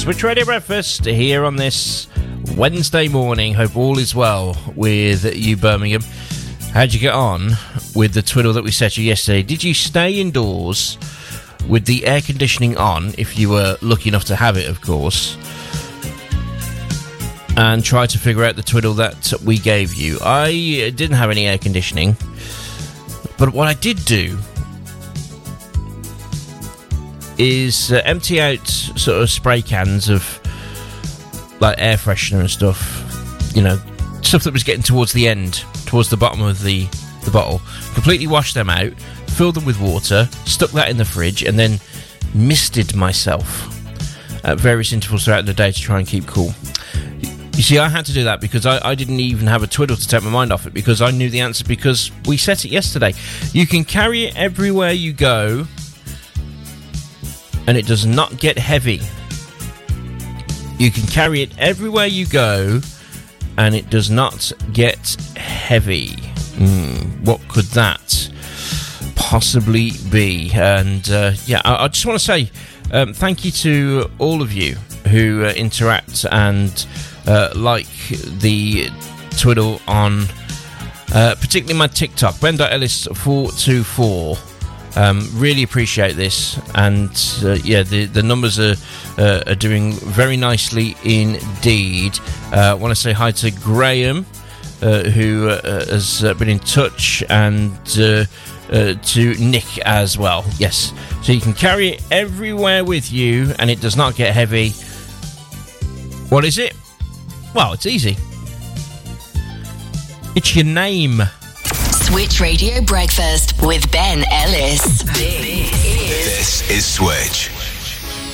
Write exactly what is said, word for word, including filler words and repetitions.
Switch Radio Breakfast here on this Wednesday morning. Hope all is well with you, Birmingham. How'd you get on with the twiddle that we set you yesterday? Did you stay indoors with the air conditioning on, if you were lucky enough to have it, of course, and try to figure out the twiddle that we gave you? I didn't have any air conditioning, but what I did do is uh, empty out sort of spray cans of like air freshener and stuff, you know, stuff that was getting towards the end, towards the bottom of the, the bottle. Completely washed them out, filled them with water, stuck that in the fridge, and then misted myself at various intervals throughout the day to try and keep cool. You see, I had to do that because I, I didn't even have a twiddle to take my mind off it, because I knew the answer, because we set it yesterday. You can carry it everywhere you go, and it does not get heavy. You can carry it everywhere you go, and it does not get heavy. Mm, what could that possibly be? And uh, yeah, I, I just want to say um, thank you to all of you who uh, interact and uh, like the twiddle on uh, particularly my TikTok, Ben Ellis four two four. Um, really appreciate this, and uh, yeah, the, the numbers are uh, are doing very nicely indeed. I uh, want to say hi to Graham, uh, who uh, has uh, been in touch, and uh, uh, to Nick as well. Yes, so you can carry it everywhere with you, and it does not get heavy. What is it? Well, it's easy. It's your name. Switch Radio Breakfast with Ben Ellis. This is Switch.